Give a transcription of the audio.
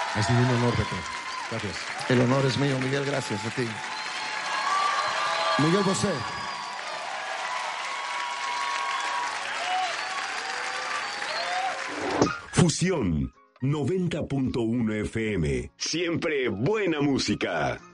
Ha sido un honor, Pepe. Gracias. El honor es mío, Miguel, gracias a ti. Miguel Bosé. Fusión 90.1 FM. Siempre buena música.